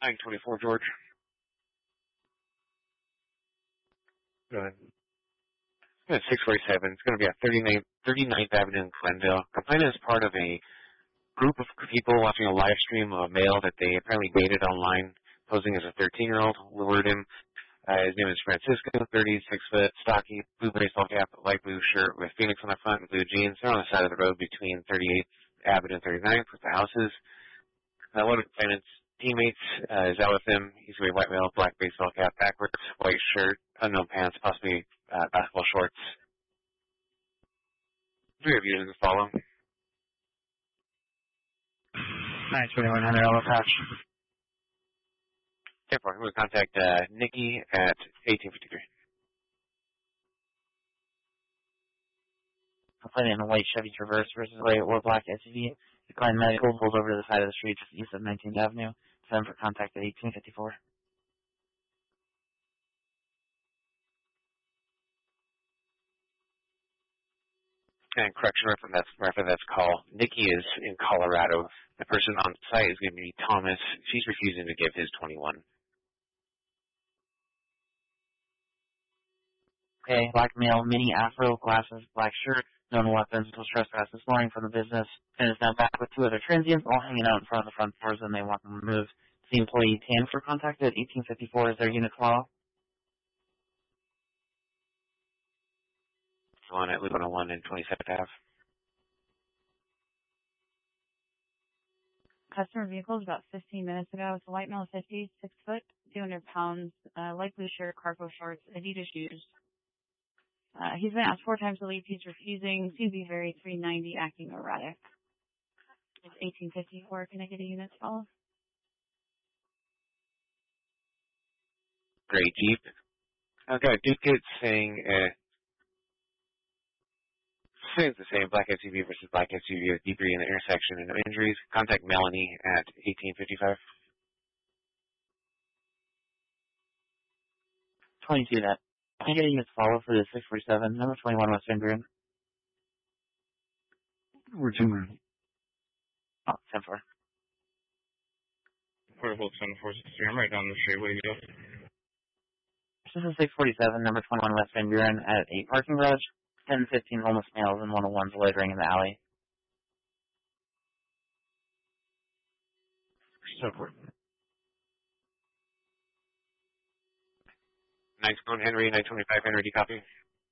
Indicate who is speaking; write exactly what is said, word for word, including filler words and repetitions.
Speaker 1: nine twenty-four, George. Go ahead. It's six forty-seven. It's going to be at thirty-ninth, thirty-ninth Avenue in Glendale. Complainant is part of a group of people watching a live stream of a male that they apparently dated online, posing as a thirteen-year-old, lured him. Uh, his name is Francisco, thirty-six foot, stocky, blue baseball cap, light blue shirt with Phoenix on the front and blue jeans. They're on the side of the road between thirty-eighth Avenue and thirty-ninth with the houses. Uh, one of the complainant's teammates uh, is out with him. He's wearing white male, black baseball cap, backwards, white shirt, unknown pants, possibly uh, basketball shorts. Three reviews to follow.
Speaker 2: nine twenty-one hundred, I'll attach.
Speaker 1: Therefore, we'll contact uh, Nikki at eighteen fifty-three.
Speaker 2: Complainant in a white Chevy Traverse versus white or black S U V. Declined medical, pulled over to the side of the street just east of nineteenth Avenue. Send for contact at eighteen fifty-four.
Speaker 1: And correction reference that's, reference that's call. Nikki is in Colorado. The person on site is going to be Thomas. She's refusing to give his twenty-one.
Speaker 2: Okay, black male, mini afro, glasses, black shirt, known weapons, was trespassed this morning from the business, and is now back with two other transients, all hanging out in front of the front doors, and they want them removed. The employee tan for contact at eighteen fifty-four is their unit call.
Speaker 1: On at Loop one oh one and twenty-seventh Avenue.
Speaker 3: Customer vehicle is about fifteen minutes ago. It's a white male, fifty, six foot, two hundred pounds, uh, light blue shirt, cargo shorts, Adidas shoes. Uh, he's been asked four times to leave. He's refusing. Seems to be very three ninety, acting erratic. It's eighteen fifty-four. Can I get a unit call?
Speaker 1: Gray Jeep. I've got a duplicate saying, uh, saying the same, black S U V versus black S U V with debris in the intersection and no injuries. Contact Melanie at eighteen fifty-five.
Speaker 2: twenty-two net. Can I get a unit follow for the six forty-seven, number twenty-one West Van Buren?
Speaker 4: We're two room.
Speaker 2: Oh, ten four.
Speaker 4: Portable ten four sixty-three. I'm right down the street. Way to go.
Speaker 2: This is six forty-seven, number twenty-one West Van Buren at a parking garage. ten fifteen homeless males and one oh ones loitering in the alley.
Speaker 4: So forth.
Speaker 1: nine twenty Henry, nine twenty-five Henry, do you copy?